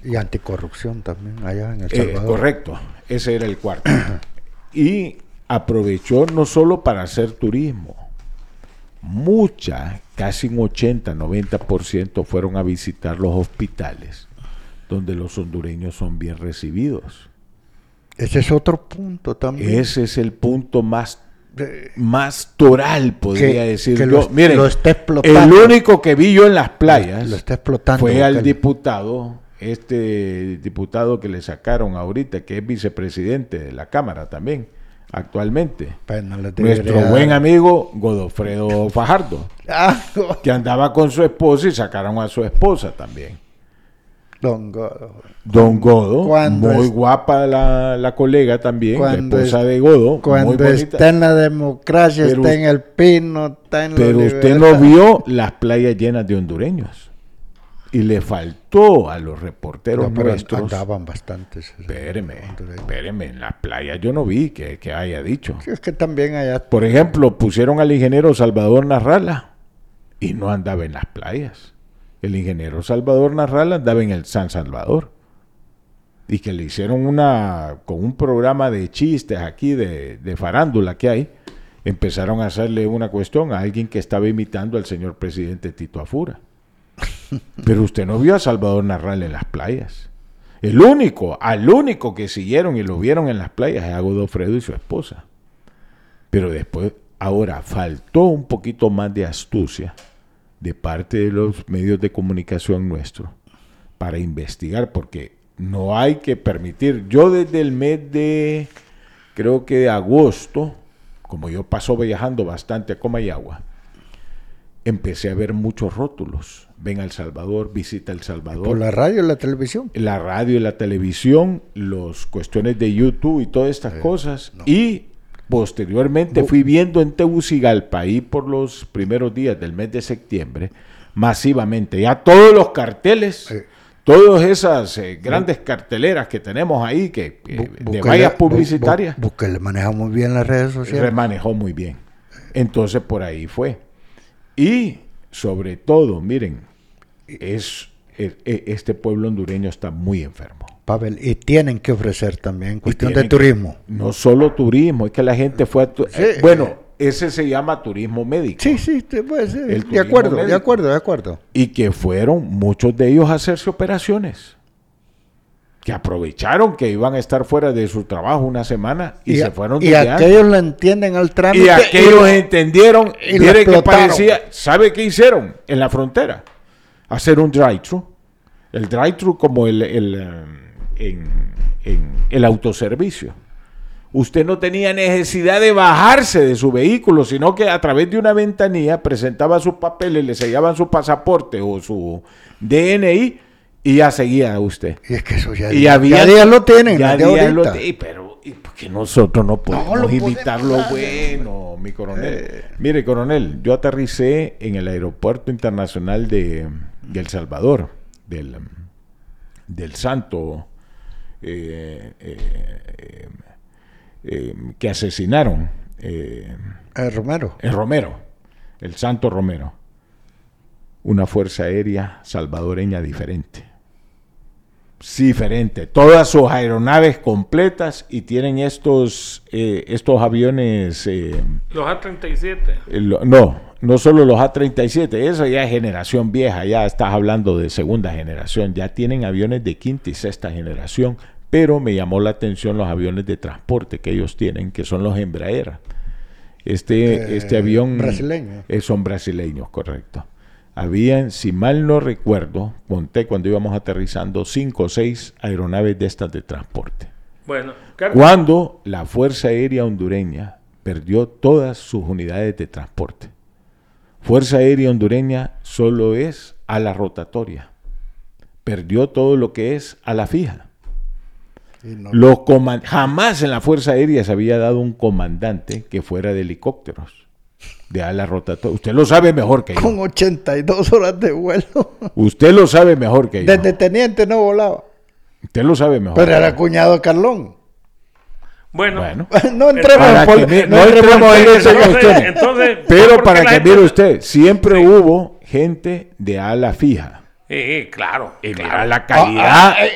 Y anticorrupción también, allá en El Salvador. Correcto, ese era el cuarto. Y aprovechó no solo para hacer turismo, casi un 80-90% fueron a visitar los hospitales, donde los hondureños son bien recibidos. Ese es otro punto también. Ese es el punto más toral, podría decir yo. Miren, lo está explotando. El único que vi yo en las playas lo está explotando, fue al diputado, diputado que le sacaron ahorita, que es vicepresidente de la Cámara también, actualmente. Nuestro buen amigo Godofredo Fajardo, que andaba con su esposa y sacaron a su esposa también. Don Godo, muy guapa la colega también, la esposa de Godo. Cuando está en la democracia, está en el pino, está en la Pero libertad. usted no vio las playas llenas de hondureños. Y le faltó a los reporteros nuestros. Andaban bastantes. Espéreme, en las playas yo no vi que haya dicho. Sí, es que también allá. Por ejemplo, pusieron al ingeniero Salvador Narrala y no andaba en las playas. El ingeniero Salvador Narrala andaba en el San Salvador. Y que le hicieron con un programa de chistes aquí, de farándula que hay, empezaron a hacerle una cuestión a alguien que estaba imitando al señor presidente Tito Afura. Pero usted no vio a Salvador Narrala en las playas. Al único que siguieron y lo vieron en las playas es a Godofredo y su esposa. Pero después, ahora, faltó un poquito más de astucia de parte de los medios de comunicación nuestros para investigar, porque no hay que permitir. Yo desde el mes creo que de agosto, como yo paso viajando bastante a Comayagua, empecé a ver muchos rótulos. Ven a El Salvador, visita El Salvador. ¿Por la radio y la televisión? La radio y la televisión, las cuestiones de YouTube y todas estas cosas. No. Y posteriormente fui viendo en Tegucigalpa, ahí por los primeros días del mes de septiembre, masivamente, ya todos los carteles, todas esas grandes carteleras que tenemos ahí, de vallas publicitarias. Porque le maneja muy bien las redes sociales. Le manejó muy bien. Entonces por ahí fue. Y sobre todo, miren, este pueblo hondureño está muy enfermo. Pavel, y tienen que ofrecer también cuestión de turismo. No solo turismo, es que la gente fue ese se llama turismo médico. Sí, puede ser. De acuerdo. Y que fueron muchos de ellos a hacerse operaciones. Que aprovecharon que iban a estar fuera de su trabajo una semana y se fueron de viaje. Y aquellos lo entienden al trámite. Y aquellos entendieron. Y mire que parecía, ¿sabe qué hicieron en la frontera? Hacer un drive-thru. El drive-thru como el autoservicio. Usted no tenía necesidad de bajarse de su vehículo, sino que a través de una ventanilla presentaba sus papeles, le sellaban su pasaporte o su DNI y ya seguía usted. Y es que eso ya lo tienen. Pero ¿por qué nosotros no podemos imitar lo bueno, mi coronel? Mire, coronel, yo aterricé en el aeropuerto internacional de El Salvador, del Santo, que asesinaron. Romero. El Santo Romero. Una fuerza aérea salvadoreña diferente. Sí, diferente. Todas sus aeronaves completas y tienen estos aviones. Los A-37. No solo los A-37. Eso ya es generación vieja. Ya estás hablando de segunda generación. Ya tienen aviones de quinta y sexta generación. Pero me llamó la atención los aviones de transporte que ellos tienen, que son los Embraer. Este avión. Brasileño. Son brasileños, correcto. Habían, si mal no recuerdo, conté cuando íbamos aterrizando 5 o 6 aeronaves de estas de transporte. Bueno, cuando la Fuerza Aérea Hondureña perdió todas sus unidades de transporte. Fuerza Aérea Hondureña solo es ala rotatoria. Perdió todo lo que es ala fija. Jamás en la Fuerza Aérea se había dado un comandante que fuera de helicópteros. De ala rotatoria. Usted lo sabe mejor que yo. Con 82 horas de vuelo. Usted lo sabe mejor que yo. Desde teniente no volaba. Usted lo sabe mejor. Pero era cuñado de Carlón. Bueno. No entremos en esa cuestión. Pero para que mire usted, siempre hubo gente de ala fija. Claro. Y mira la calidad.